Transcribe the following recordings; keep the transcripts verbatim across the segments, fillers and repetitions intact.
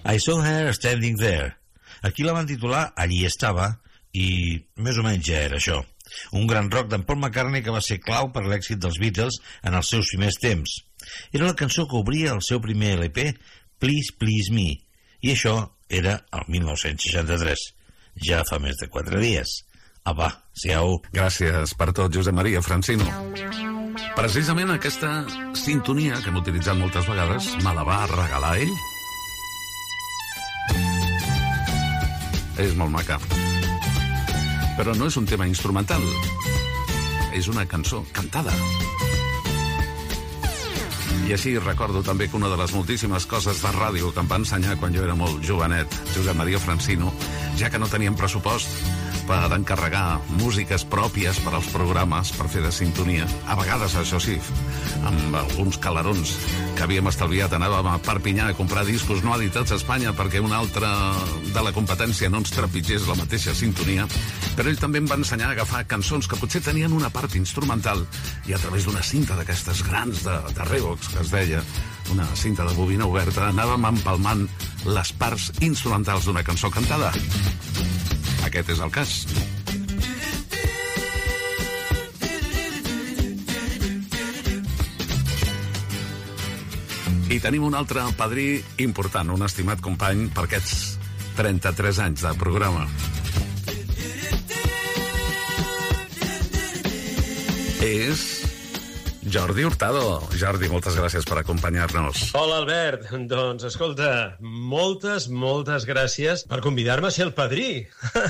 I Saw Her Standing There. Aquí la van titular Allí estava, i més o menys ja era això. Un gran rock d'en Paul McCartney que va ser clau per l'èxit dels Beatles en els seus primers temps. Era la cançó que obria el seu primer L P, Please Please Me, i això era el mil nou-cents seixanta-tres, ja fa més de quatre dies. Apa, siau. Gràcies per tot, Josep Maria Francino. Precisament aquesta sintonia que hem utilitzat moltes vegades me la va regalar ell. És molt maca. Però no és un tema instrumental. És una cançó cantada. I així recordo també que una de les moltíssimes coses de ràdio que em va ensenyar quan jo era molt jovenet, Josep Maria Francino, ja que no teníem pressupost per encarregar músiques pròpies per als programes, per fer de sintonia. A vegades, això sí, amb alguns calarons que havíem estalviat, anàvem a Perpinyà a comprar discos no editats a Espanya perquè un altre de la competència no ens trepitgés la mateixa sintonia, però ell també em va ensenyar a agafar cançons que potser tenien una part instrumental i a través d'una cinta d'aquestes grans de, de Revox, que es deia, una cinta de bobina oberta, anàvem empalmant les parts instrumentals d'una cançó cantada. Aquest és el cas. I tenim un altre padrí important, un estimat company per aquests trenta-tres anys de programa. És Jordi Hurtado. Jordi, moltes gràcies per acompanyar-nos. Hola, Albert. Doncs, escolta, moltes, moltes gràcies per convidar-me a ser el padrí.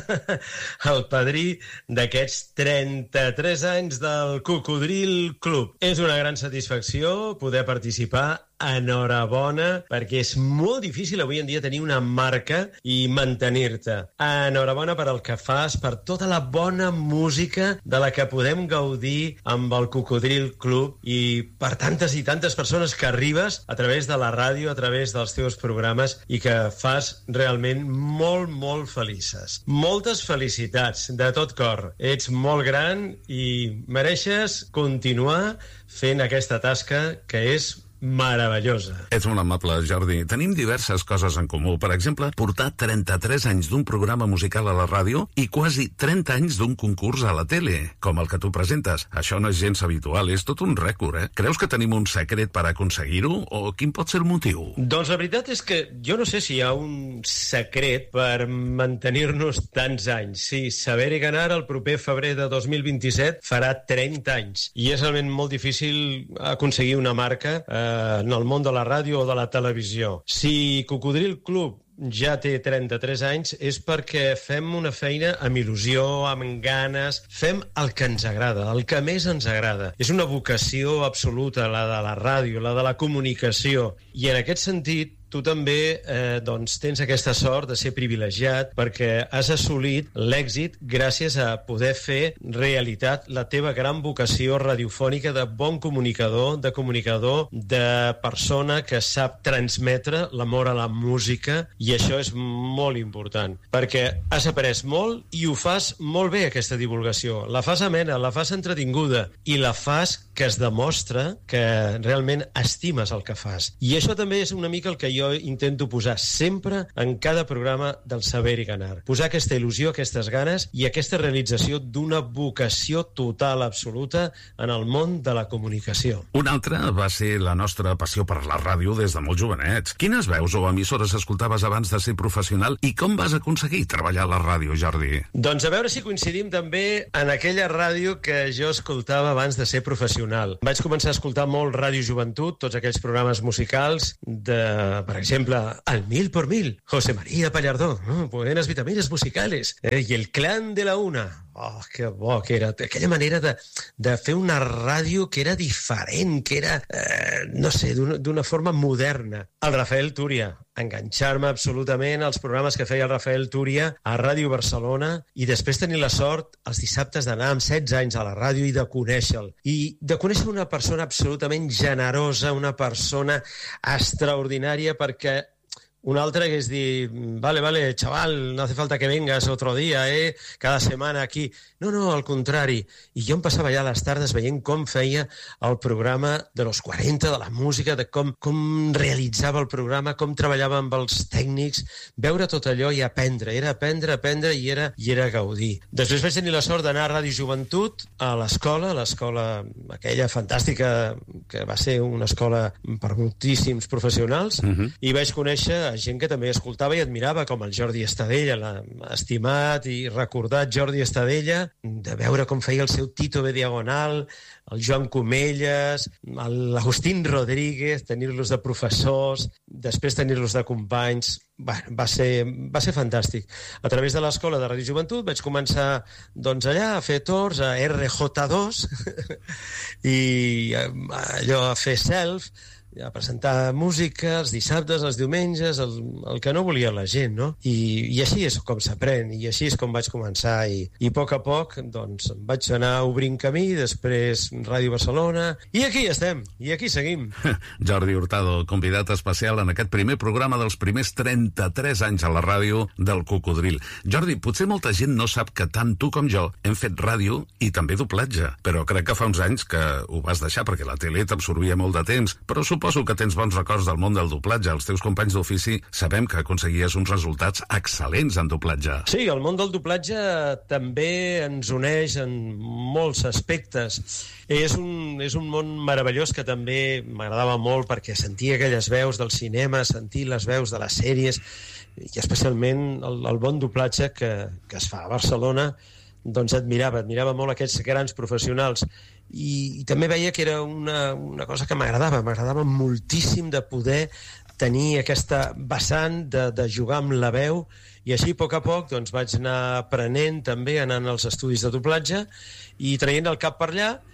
El padrí d'aquests trenta-tres anys del Cocodril Club. És una gran satisfacció poder participar. Enhorabona, perquè és molt difícil avui en dia tenir una marca i mantenir-te. Enhorabona per el que fas, per tota la bona música de la que podem gaudir amb el Cocodril Club i per tantes i tantes persones que arribes a través de la ràdio, a través dels teus programes i que fas realment molt, molt felices. Moltes felicitats, de tot cor. Ets molt gran i mereixes continuar fent aquesta tasca que és meravellosa. Ets molt amable, Jordi. Tenim diverses coses en comú. Per exemple, portar trenta-tres anys d'un programa musical a la ràdio i quasi trenta anys d'un concurs a la tele, com el que tu presentes. Això no és gens habitual, és tot un rècord, eh? Creus que tenim un secret per aconseguir-ho o quin pot ser el motiu? Doncs la veritat és que jo no sé si hi ha un secret per mantenir-nos tants anys. Sí, Saber i Ganar el proper febrer de dos mil vint-i-set farà trenta anys i és realment molt difícil aconseguir una marca eh, en el món de la ràdio o de la televisió. Si Cocodril Club ja té trenta-tres anys és perquè fem una feina amb il·lusió, amb ganes, fem el que ens agrada, el que més ens agrada. És una vocació absoluta, la de la ràdio, la de la comunicació, i en aquest sentit tu també eh, doncs, tens aquesta sort de ser privilegiat perquè has assolit l'èxit gràcies a poder fer realitat la teva gran vocació radiofònica de bon comunicador, de comunicador, de persona que sap transmetre l'amor a la música, i això és molt important, perquè has après molt i ho fas molt bé, aquesta divulgació. La fas amena, la fas entretinguda i la fas que es demostra que realment estimes el que fas. I això també és una mica el que jo jo intento posar sempre en cada programa del Saber i Ganar. Posar aquesta il·lusió, aquestes ganes i aquesta realització d'una vocació total, absoluta, en el món de la comunicació. Una altra va ser la nostra passió per la ràdio des de molt jovenets. Quines veus o emissores escoltaves abans de ser professional i com vas aconseguir treballar a la ràdio, Jordi? Doncs a veure si coincidim també en aquella ràdio que jo escoltava abans de ser professional. Vaig començar a escoltar molt Ràdio Joventut, tots aquells programes musicals de, per exemple, Al Mil por Mil, José María Pallardó, oh, buenas vitaminas musicales, eh, i El Clan de la Una. Oh, que bo que era. Aquella manera de, de fer una ràdio que era diferent, que era, eh, no sé, d'una forma moderna. El Rafael Túria, enganxar-me absolutament als programes que feia el Rafael Túria a Ràdio Barcelona i després tenir la sort els dissabtes d'anar amb setze anys a la ràdio i de conèixer-lo. I de conèixer una persona absolutament generosa, una persona extraordinària, perquè Un altre que és dir, vale, vale, chaval, no hace falta que vengas otro día, eh? Cada setmana aquí. No, no, al contrari. I jo em passava allà a les tardes veient com feia el programa de los quaranta, de la música, de com, com realitzava el programa, com treballava amb els tècnics, veure tot allò i aprendre. Era aprendre, aprendre i era, i era gaudir. Després vaig tenir la sort d'anar a Ràdio Joventut, a l'escola, l'escola aquella fantàstica, que va ser una escola per moltíssims professionals, uh-huh. i vaig conèixer gent que també escoltava i admirava, com el Jordi Estadella, l'estimat i recordat Jordi Estadella, de veure com feia el seu Tito B Diagonal, el Joan Comelles, l'Agustín Rodríguez, tenir-los de professors, després tenir-los de companys. Bueno, va ser, va ser fantàstic. A través de l'escola de Ràdio Joventut vaig començar doncs, allà a fer torns a R J dos i allò a fer self, a presentar música els dissabtes, els diumenges, el, el que no volia la gent, no? I, i així és com s'aprèn, i així és com vaig començar, i, i a poc a poc doncs, vaig anar obrint camí, després Ràdio Barcelona, i aquí estem, i aquí seguim. Jordi Hurtado, convidat especial en aquest primer programa dels primers trenta-tres anys a la ràdio del Cocodril. Jordi, potser molta gent no sap que tant tu com jo hem fet ràdio i també doblatge, però crec que fa uns anys que ho vas deixar perquè la tele t'absorbia molt de temps, però suposo que tens bons records del món del doblatge. Els teus companys d'ofici sabem que aconseguies uns resultats excel·lents en doblatge. Sí, el món del doblatge també ens uneix en molts aspectes. És un, és un món meravellós que també m'agradava molt perquè sentia aquelles veus del cinema, sentir les veus de les sèries, i especialment el, el bon doblatge que, que es fa a Barcelona. Doncs admirava, admirava molt aquests grans professionals i, i també veia que era una, una cosa que m'agradava, m'agradava moltíssim de poder tenir aquesta vessant de, de jugar amb la veu, i així a poc a poc doncs, vaig anar aprenent també, anant als estudis de doblatge i traient el cap per allà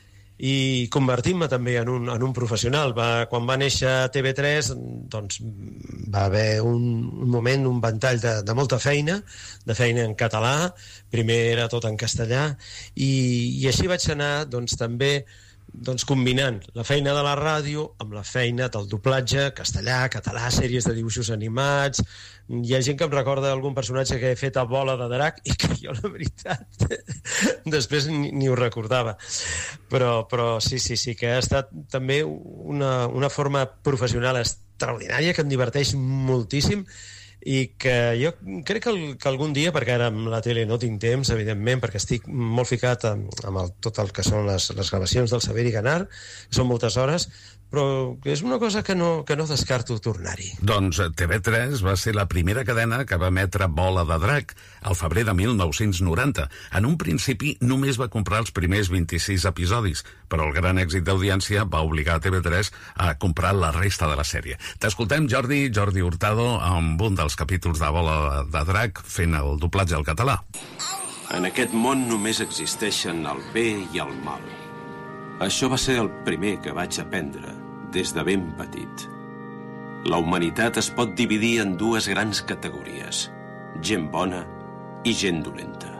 i convertint-me també en un, en un professional. Va, quan va néixer T V tres doncs, va haver un, un moment, un ventall de, de molta feina, de feina en català, primer era tot en castellà, i, i així vaig anar doncs, també doncs, combinant la feina de la ràdio amb la feina del doblatge, castellà, català, sèries de dibuixos animats. Hi ha gent que em recorda algun personatge que he fet a Bola de Drac i que jo, la veritat, després ni, ni ho recordava. Però, però sí, sí, sí, que ha estat també una, una forma professional extraordinària que em diverteix moltíssim i que jo crec que, el, que algun dia, perquè ara amb la tele no tinc temps, evidentment, perquè estic molt ficat amb, amb el, tot el que són les, les gravacions del Saber i Ganar, són moltes hores, però és una cosa que no, que no descarto tornar-hi. Doncs T V tres va ser la primera cadena que va emetre Bola de Drac al febrer de mil nou-cents noranta. En un principi només va comprar els primers vint-i-sis episodis, però el gran èxit d'audiència va obligar a T V tres a comprar la resta de la sèrie. T'escoltem, Jordi, Jordi Hurtado, amb un dels capítols de Bola de Drac fent el doblatge al català. En aquest món només existeixen el bé i el mal. Això va ser el primer que vaig aprendre des de ben petit. La humanitat es pot dividir en dues grans categories, gent bona i gent dolenta.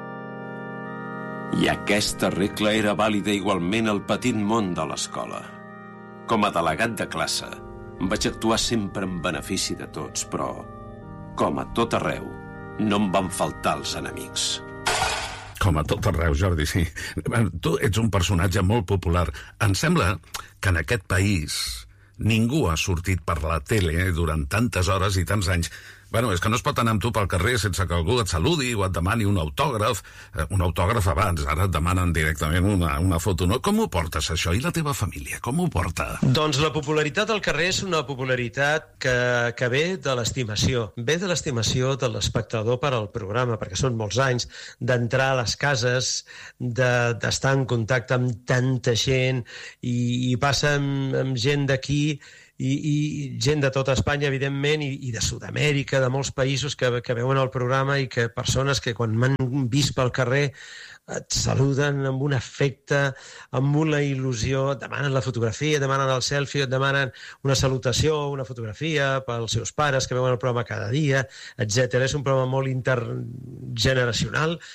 I aquesta regla era vàlida igualment al petit món de l'escola. Com a delegat de classe, vaig actuar sempre en benefici de tots, però, com a tot arreu, no em van faltar els enemics. Com a tot arreu, Jordi, sí. Tu ets un personatge molt popular. Em sembla que en aquest país ningú ha sortit per la tele durant tantes hores i tants anys. Bueno, és que no es pot anar amb tu pel carrer sense que algú et saludi o et demani un autògraf. Eh, un autògraf abans, ara et demanen directament una, una foto. No? Com ho portes, això? I la teva família, com ho porta? Doncs la popularitat al carrer és una popularitat que, que ve de l'estimació. Ve de l'estimació de l'espectador per al programa, perquè són molts anys d'entrar a les cases, d'estar de, en contacte amb tanta gent, i, i passa amb, amb gent d'aquí, I, i gent de tota Espanya, evidentment, i, i de Sud-amèrica, de molts països que, que veuen el programa i que persones que quan m'han vist pel carrer et saluden amb un afecte, amb una il·lusió, et demanen la fotografia, et demanen el selfie, et demanen una salutació, una fotografia pels seus pares que veuen el programa cada dia, etcètera. És un programa molt intergeneracional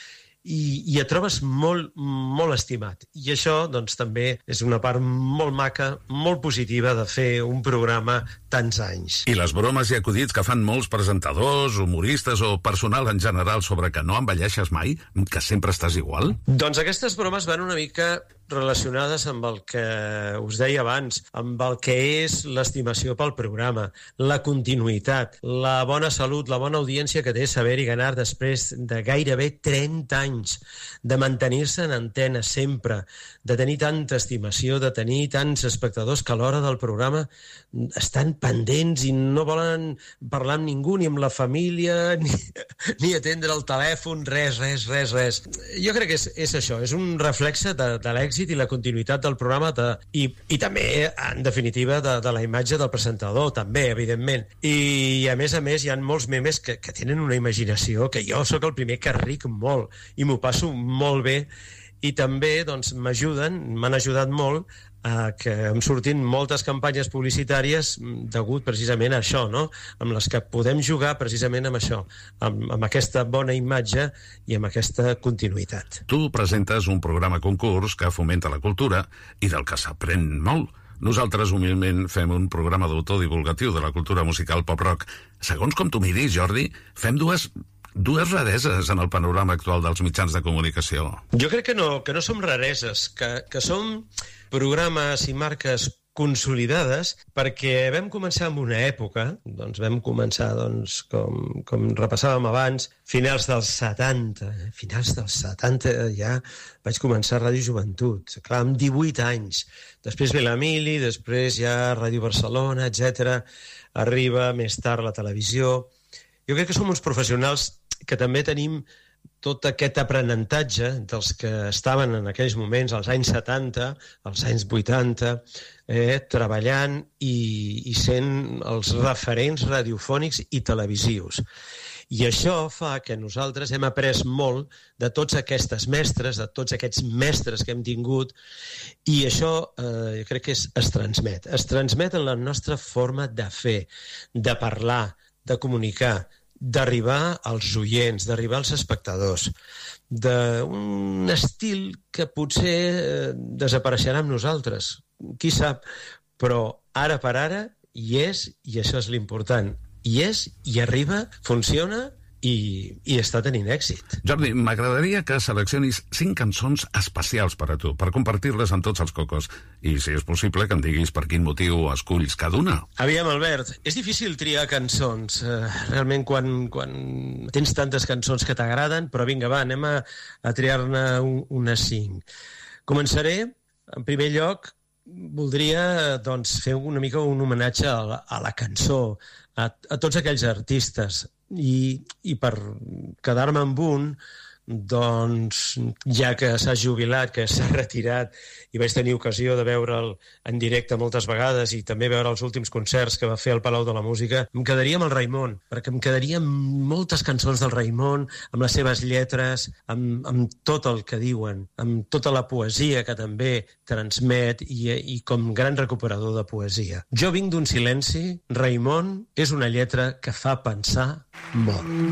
i, i et trobes molt, molt estimat. I això, doncs, també és una part molt maca, molt positiva de fer un programa tants anys. I les bromes i acudits que fan molts presentadors, humoristes o personal en general sobre que no envelleixes mai, que sempre estàs igual? Doncs aquestes bromes van una mica relacionades amb el que us deia abans, amb el que és l'estimació pel programa, la continuïtat, la bona salut, la bona audiència que té Saber i Ganar després de gairebé trenta anys, de mantenir-se en antena sempre, de tenir tanta estimació, de tenir tants espectadors que a l'hora del programa estan pendents i no volen parlar amb ningú, ni amb la família, ni, ni atendre el telèfon, res, res, res, res. Jo crec que és, és això, és un reflexe de, de l'èxit i la continuïtat del programa de, i, i també, en definitiva, de, de la imatge del presentador, també, evidentment. I, a més a més, hi ha molts memes que, que tenen una imaginació que jo sóc el primer que ric molt i m'ho passo molt bé i també doncs, m'ajuden, m'han ajudat molt a que em surtin moltes campanyes publicitàries degut precisament a això, no? Amb les que podem jugar precisament amb això, amb, amb aquesta bona imatge i amb aquesta continuïtat. Tu presentes un programa concurs que fomenta la cultura i del que s'aprèn molt. Nosaltres, humilment, fem un programa d'autor divulgatiu de la cultura musical pop-rock. Segons com tu miris, Jordi, fem dues... dues rareses en el panorama actual dels mitjans de comunicació. Jo crec que no, que no som rareses, que, que som programes i marques consolidades, perquè vam començar en una època, doncs vam començar, doncs, com, com repassàvem abans, finals dels setanta, finals dels setanta ja vaig començar a Ràdio Joventut, clar, amb divuit anys. Després ve la Mili, després ja Ràdio Barcelona, etcètera. Arriba més tard la televisió. Jo crec que som uns professionals que també tenim tot aquest aprenentatge dels que estaven en aquells moments, als anys setanta, als anys vuitanta, eh, treballant i, i sent els referents radiofònics i televisius. I això fa que nosaltres hem après molt de tots aquestes mestres, de tots aquests mestres que hem tingut, i això eh, jo crec que es, es transmet. Es transmet en la nostra forma de fer, de parlar, de comunicar, d'arribar als oients, d'arribar als espectadors, d'un estil que potser eh, desapareixerà amb nosaltres, qui sap, però ara per ara hi és, i això és l'important, hi és, hi arriba, funciona i, i està tenint èxit. Jordi, m'agradaria que seleccionis cinc cançons especials per a tu, per compartir-les amb tots els cocos, i si és possible que em diguis per quin motiu esculls cada una. Aviam, Albert, és difícil triar cançons, eh, realment quan, quan tens tantes cançons que t'agraden, però vinga, va, anem a, a triar-ne un, unes cinc. Començaré, en primer lloc, voldria doncs, fer una mica un homenatge a la, a la cançó, a, a tots aquells artistes, i, i per quedar-me amb un, doncs, ja que s'ha jubilat, que s'ha retirat, i vaig tenir ocasió de veure'l en directe moltes vegades i també veure els últims concerts que va fer al Palau de la Música, em quedaria amb el Raimon, perquè em quedaria amb moltes cançons del Raimon, amb les seves lletres, amb, amb tot el que diuen, amb tota la poesia que també transmet i, i com gran recuperador de poesia. Jo vinc d'un silenci, Raimon és una lletra que fa pensar molt.